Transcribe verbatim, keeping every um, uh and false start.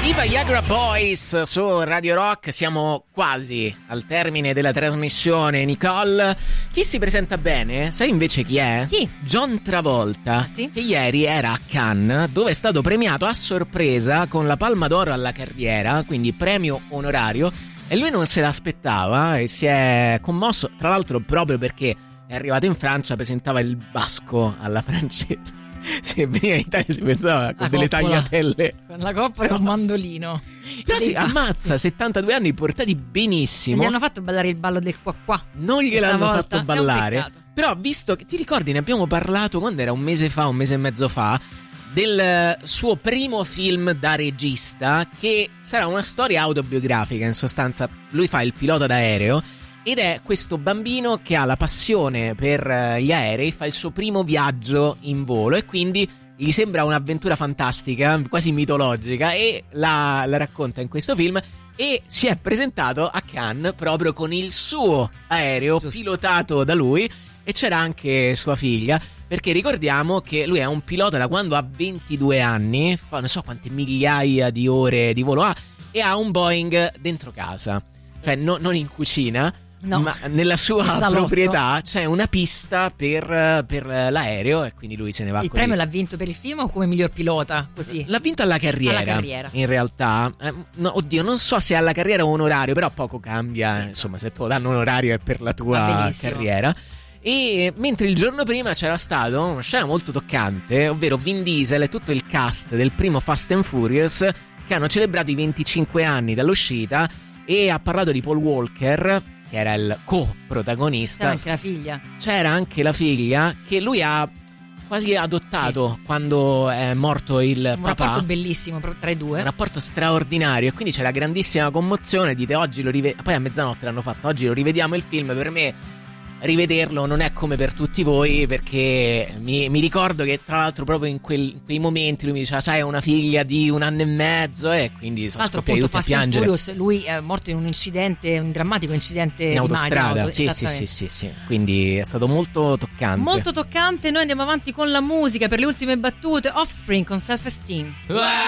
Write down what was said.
Viagra Boys su Radio Rock, siamo quasi al termine della trasmissione. Nicole, chi si presenta bene? Sai invece chi è? Chi? John Travolta, ah, sì? che ieri era a Cannes, dove è stato premiato a sorpresa con la Palma d'Oro alla carriera, quindi premio onorario, e lui non se l'aspettava e si è commosso, tra l'altro proprio perché è arrivato in Francia, presentava il basco alla francese. Se veniva in Italia si pensava con la delle coppola, tagliatelle con la coppola e un mandolino. Però si ammazza, settantadue anni portati benissimo. Non gli hanno fatto ballare il ballo del qua qua. Non gliel'hanno fatto ballare. Però visto che, ti ricordi, ne abbiamo parlato quando era un mese fa, un mese e mezzo fa, del suo primo film da regista, che sarà una storia autobiografica. In sostanza lui fa il pilota d'aereo ed è questo bambino che ha la passione per gli aerei, fa il suo primo viaggio in volo e quindi gli sembra un'avventura fantastica, quasi mitologica, e la, la racconta in questo film. E si è presentato a Cannes proprio con il suo aereo, giusto, pilotato da lui, e c'era anche sua figlia, perché ricordiamo che lui è un pilota da quando ha ventidue anni, fa non so quante migliaia di ore di volo ha, e ha un Boeing dentro casa, cioè no, non in cucina. No, ma nella sua proprietà c'è una pista per, per l'aereo, e quindi lui se ne va. Il così. Premio l'ha vinto per il film o come miglior pilota? Così? L'ha vinto alla carriera, alla carriera. In realtà eh, no, oddio, non so se alla carriera o onorario, però poco cambia, sì. Insomma, se tu danno onorario è per la tua carriera. E mentre il giorno prima c'era stato una scena molto toccante, ovvero Vin Diesel e tutto il cast del primo Fast and Furious che hanno celebrato i venticinque anni dall'uscita, e ha parlato di Paul Walker, che era il co-protagonista. C'era anche la figlia. C'era anche la figlia, che lui ha quasi adottato, sì, quando è morto il un papà. Un rapporto bellissimo tra i due. Un rapporto straordinario, e quindi c'è la grandissima commozione. Dite oggi lo rivediamo, poi a mezzanotte l'hanno fatto, oggi lo rivediamo il film. Per me rivederlo non è come per tutti voi, perché mi, mi ricordo che tra l'altro proprio in, quel, in quei momenti lui mi diceva sai, è una figlia di un anno e mezzo, e quindi sono scoppiati tutti a piangere. Furious, lui è morto in un incidente, un drammatico incidente in autostrada, di auto, sì, sì sì sì sì quindi è stato molto toccante, molto toccante. Noi andiamo avanti con la musica per le ultime battute. Offspring con Self Esteem.